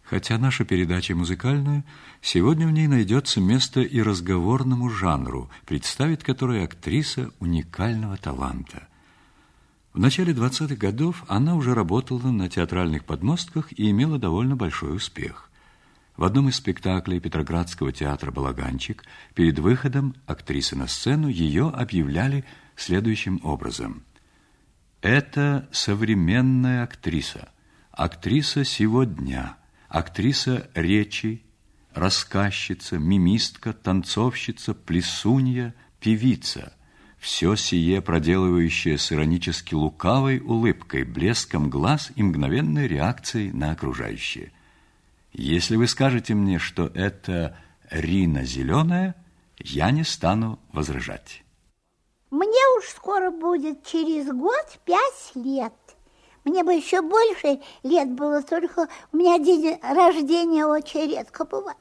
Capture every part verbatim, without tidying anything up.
Хотя наша передача музыкальная, сегодня в ней найдется место и разговорному жанру, представит который актриса уникального таланта. В начале двадцатых годов она уже работала на театральных подмостках и имела довольно большой успех. В одном из спектаклей Петроградского театра «Балаганчик» перед выходом актрисы на сцену ее объявляли следующим образом. «Это современная актриса, актриса сего дня, актриса речи, рассказчица, мимистка, танцовщица, плясунья, певица, все сие проделывающее с иронически лукавой улыбкой, блеском глаз и мгновенной реакцией на окружающее. Если вы скажете мне, что это Рина Зеленая, я не стану возражать». Мне уж скоро будет через год пять лет. Мне бы еще больше лет было, только у меня день рождения очень редко бывает.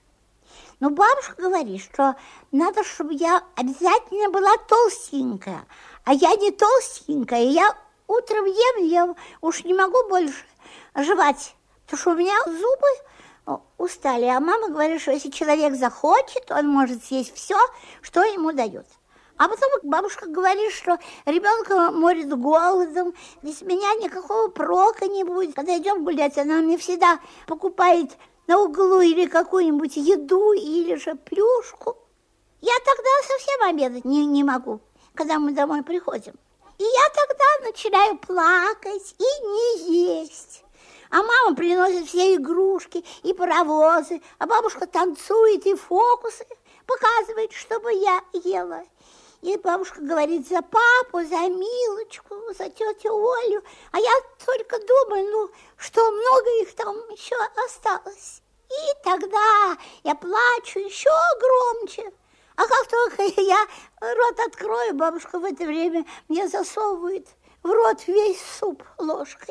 Но бабушка говорит, что надо, чтобы я обязательно была толстенькая. А я не толстенькая, я утром ем, я уж не могу больше жевать, потому что у меня зубы устали. А мама говорит, что если человек захочет, он может съесть все, что ему дают. А потом бабушка говорит, что ребенка морит голодом, без меня никакого прока не будет. Когда идем гулять, она мне всегда покупает на углу или какую-нибудь еду, или же плюшку. Я тогда совсем обедать не, не могу, когда мы домой приходим. И я тогда начинаю плакать и не есть. А мама приносит все игрушки и паровозы, а бабушка танцует и фокусы показывает, чтобы я ела. И бабушка говорит за папу, за Милочку, за тетю Олю. А я только думаю, ну, что много их там еще осталось. И тогда я плачу еще громче. А как только я рот открою, бабушка в это время мне засовывает в рот весь суп ложкой.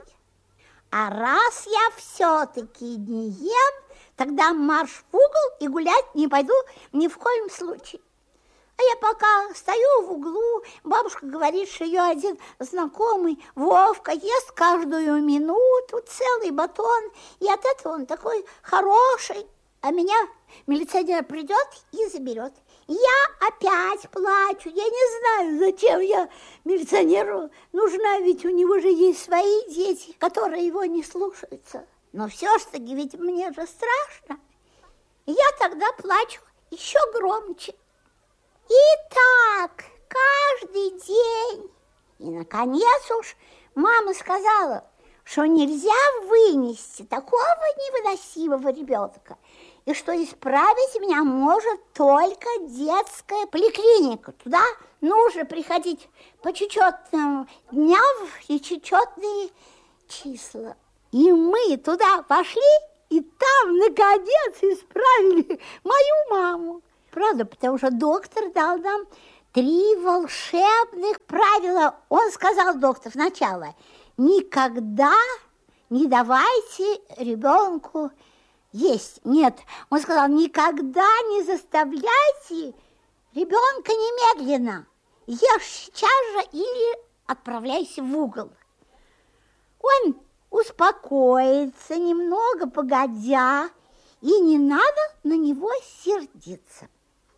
А раз я все-таки не ем, тогда марш в угол и гулять не пойду ни в коем случае. А я пока стою в углу, бабушка говорит, что ее один знакомый Вовка ест каждую минуту целый батон, и от этого он такой хороший. А меня милиционер придет и заберет. Я опять плачу, я не знаю, зачем я милиционеру нужна, ведь у него же есть свои дети, которые его не слушаются. Но все-таки ведь мне же страшно. И я тогда плачу еще громче. И так каждый день. И, наконец уж, мама сказала, что нельзя вынести такого невыносимого ребенка, и что исправить меня может только детская поликлиника. Туда нужно приходить по чечетным дням и чечетные числа. И мы туда пошли, и там, наконец, исправили мою маму. Правда, потому что доктор дал нам три волшебных правила. Он сказал, доктор, сначала, никогда не давайте ребенку есть. Нет, он сказал, никогда не заставляйте ребенка немедленно. Ешь сейчас же или отправляйся в угол. Он успокоится немного, погодя, и не надо на него сердиться.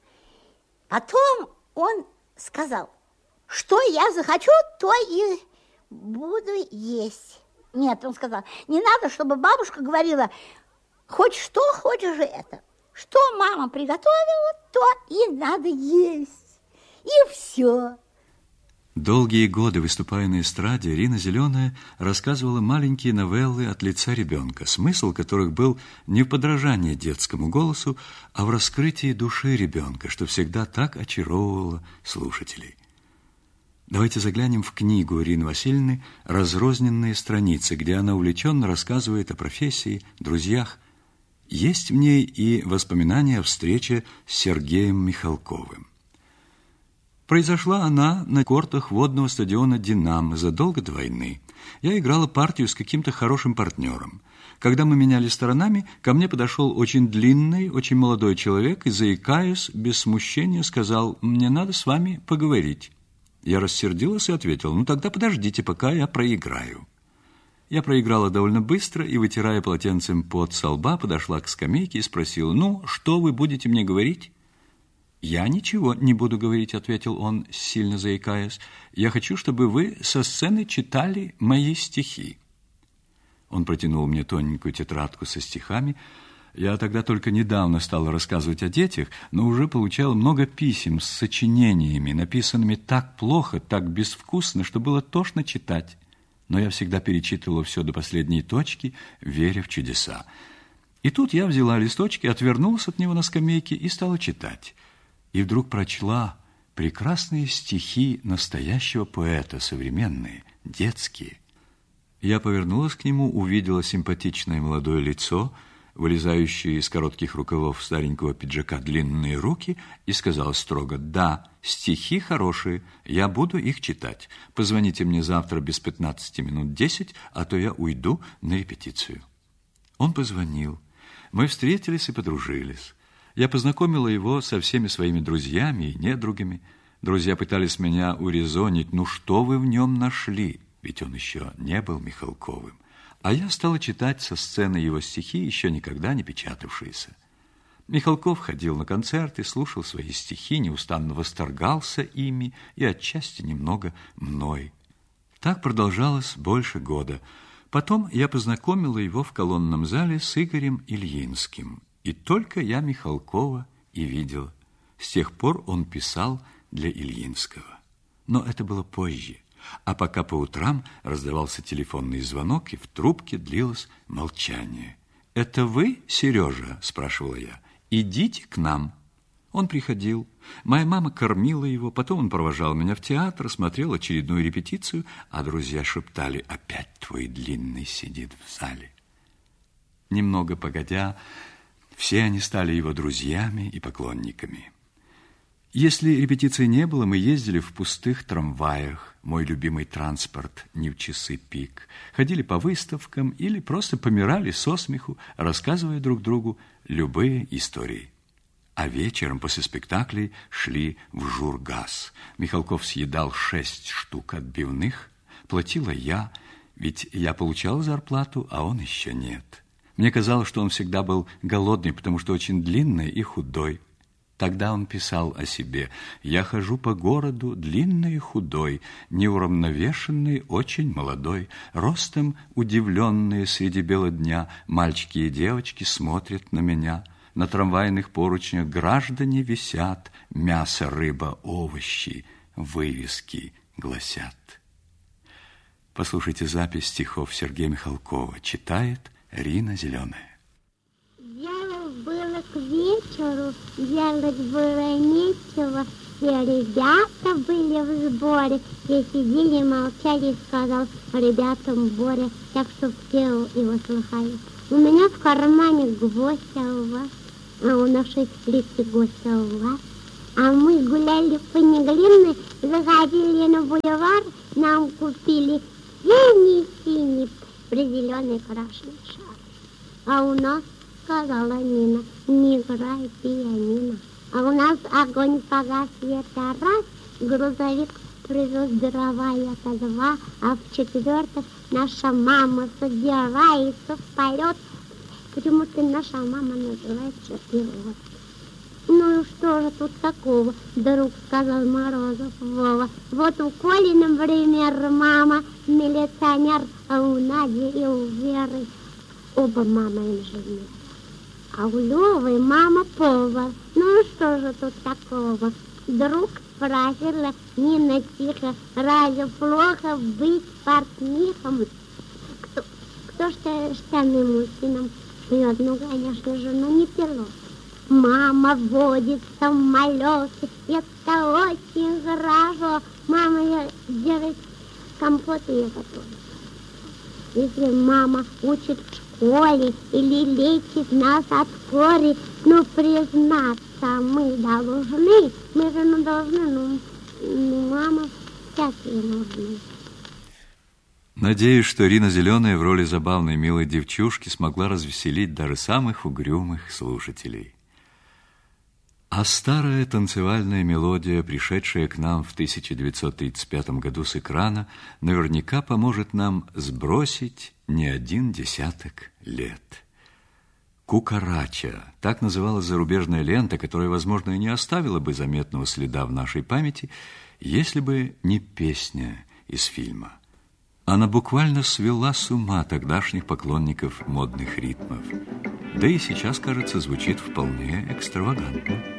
Потом он сказал, что я захочу, то и буду есть. Нет, он сказал, не надо, чтобы бабушка говорила, хоть что хочешь же это. Что мама приготовила, то и надо есть. И все. Долгие годы, выступая на эстраде, Рина Зеленая рассказывала маленькие новеллы от лица ребенка, смысл которых был не в подражании детскому голосу, а в раскрытии души ребенка, что всегда так очаровывало слушателей. Давайте заглянем в книгу Ирины Васильевны «Разрозненные страницы», где она увлеченно рассказывает о профессии, друзьях. Есть в ней и воспоминания о встрече с Сергеем Михалковым. Произошла она на кортах водного стадиона «Динамо» задолго до войны. Я играла партию с каким-то хорошим партнером. Когда мы меняли сторонами, ко мне подошел очень длинный, очень молодой человек и, заикаясь, без смущения сказал, «Мне надо с вами поговорить». Я рассердилась и ответила, «Ну тогда подождите, пока я проиграю». Я проиграла довольно быстро и, вытирая полотенцем пот со лба, подошла к скамейке и спросила: «Ну, что вы будете мне говорить?» «Я ничего не буду говорить», — ответил он, сильно заикаясь. «Я хочу, чтобы вы со сцены читали мои стихи». Он протянул мне тоненькую тетрадку со стихами. Я тогда только недавно стала рассказывать о детях, но уже получала много писем с сочинениями, написанными так плохо, так безвкусно, что было тошно читать. Но я всегда перечитывала все до последней точки, веря в чудеса. И тут я взяла листочки, отвернулась от него на скамейке и стала читать. И вдруг прочла прекрасные стихи настоящего поэта, современные, детские. Я повернулась к нему, увидела симпатичное молодое лицо, вылезающие из коротких рукавов старенького пиджака длинные руки, и сказала строго: «Да, стихи хорошие, я буду их читать. Позвоните мне завтра без пятнадцати минут десять, а то я уйду на репетицию». Он позвонил. Мы встретились и подружились. Я познакомила его со всеми своими друзьями и недругами. Друзья пытались меня урезонить: «Ну что вы в нем нашли?» Ведь он еще не был Михалковым. А я стала читать со сцены его стихи, еще никогда не печатавшиеся. Михалков ходил на концерты, слушал свои стихи, неустанно восторгался ими и отчасти немного мной. Так продолжалось больше года. Потом я познакомила его в колонном зале с Игорем Ильинским. И только я Михалкова и видела. С тех пор он писал для Ильинского. Но это было позже. А пока по утрам раздавался телефонный звонок, и в трубке длилось молчание. «Это вы, Сережа?» – спрашивала я. «Идите к нам». Он приходил. Моя мама кормила его, потом он провожал меня в театр, смотрел очередную репетицию, а друзья шептали: «Опять твой длинный сидит в зале». Немного погодя, все они стали его друзьями и поклонниками. Если репетиции не было, мы ездили в пустых трамваях, мой любимый транспорт, не в часы пик, ходили по выставкам или просто помирали со смеху, рассказывая друг другу любые истории. А вечером после спектаклей шли в Жургас. Михалков съедал шесть штук отбивных, платила я, ведь я получал зарплату, а он еще нет. Мне казалось, что он всегда был голодный, потому что очень длинный и худой. Тогда он писал о себе: «Я хожу по городу, длинный и худой, неуравновешенный, очень молодой, ростом удивленные среди бела дня, мальчики и девочки смотрят на меня, на трамвайных поручнях граждане висят, мясо, рыба, овощи, вывески гласят». Послушайте запись стихов Сергея Михалкова. Читает Рина Зеленая. Было к вечеру, делать было нечего, все ребята были в сборе, все сидели, молчали, сказал ребятам Боря, так что все его слыхали. У меня в кармане гвоздь, а у вас? А у нашей листы гвоздь, а у вас? А мы гуляли по Неглинной, заходили на бульвар, нам купили синий-синий призеленый крашеный шар. А у нас, сказала Нина, не играй пианино. А у нас огонь погас, это раз, грузовик привез дрова, это два, а в-четвертых наша мама собирается в полет. Почему-то наша мама называется пилот. Ну и что же тут такого, друг, сказал Морозов Вова. Вот у Коли, например, мама милиционер, а у Нади и у Веры оба мама инженер. А у Лёвы мама повар. Ну что же тут такого? Друг спросила Нина тихо, разве плохо быть портнихом? Кто, кто ж штаны мужчинам шьет? Ну, конечно же, ну не пилот. Мама водит самолеты, это очень хорошо. Мама, я делать компот и я готовлю. Если мама учит в школе или лечит нас от кори, ну, признаться мы должны, мы же ну, должны, ну, ну, мама всякие нужны. Надеюсь, что Рина Зеленая в роли забавной милой девчушки смогла развеселить даже самых угрюмых слушателей. А старая танцевальная мелодия, пришедшая к нам в тысяча девятьсот тридцать пятом году с экрана, наверняка поможет нам сбросить не один десяток лет. «Кукарача» – так называлась зарубежная лента, которая, возможно, и не оставила бы заметного следа в нашей памяти, если бы не песня из фильма. Она буквально свела с ума тогдашних поклонников модных ритмов. Да и сейчас, кажется, звучит вполне экстравагантно.